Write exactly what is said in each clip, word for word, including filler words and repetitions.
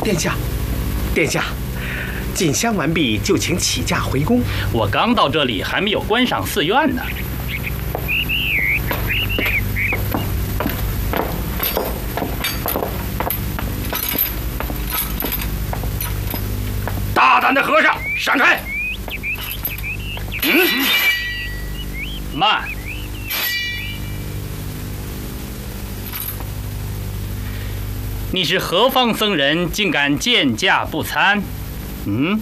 殿下，殿下，进香完毕，就请起驾回宫。 我刚到这里，还没有观赏寺院呢。大胆的和尚，闪开！嗯，慢。你是何方僧人，竟敢见驾不参？嗯，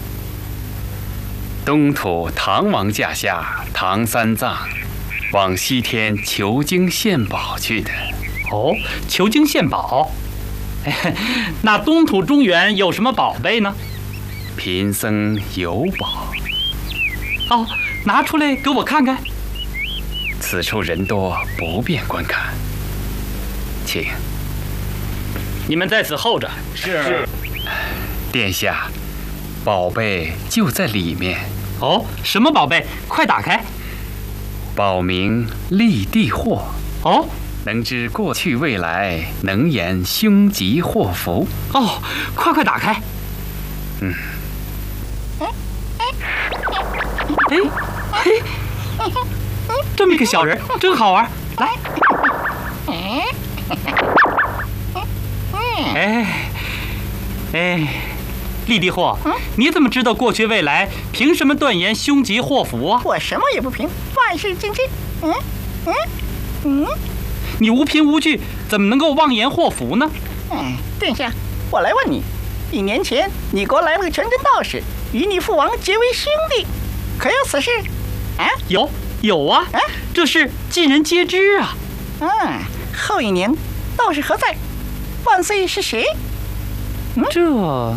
东土唐王驾下唐三藏，往西天求经献宝去的。 哦，求经献宝。那东土中原有什么宝贝呢？ 贫僧有宝。 哦，拿出来给我看看。 此处人多，不便观看，请。 你们在此候着。 是。 殿下，宝贝就在里面。 哦，什么宝贝？快打开。 宝名立地祸。 哦， 能知过去未来，能言凶吉祸福。 哦，快快打开。 嗯。 哎嘿，这么一个小人，真好玩。来。哎，哎，立地祸，嗯、你怎么知道过去未来？凭什么断言凶吉祸福啊？ 我什么也不凭，万事尽知。嗯嗯嗯， 你无凭无据，怎么能够妄言祸福呢？ 哎，殿下，我来问你，一年前你国来了个全真道士，与你父王结为兄弟，可有此事？啊？ 有有啊，啊这事尽人皆知啊。 嗯，后一年道士何在？万岁是谁？ 嗯、这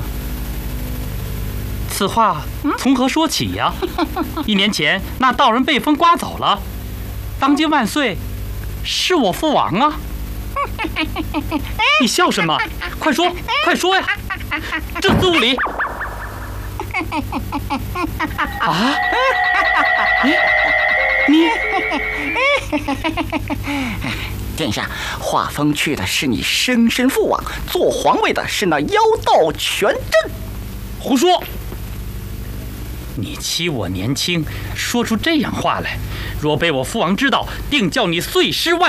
此话从何说起呀、啊？一年前那道人被风刮走了，当今万岁是我父王啊！你笑什么？快说，快说呀！这字无理！啊？哎，你。 殿下，画风去的是你生身父王，做皇位的是那妖道全真。 胡说！你欺我年轻，说出这样话来，若被我父王知道，定叫你碎尸万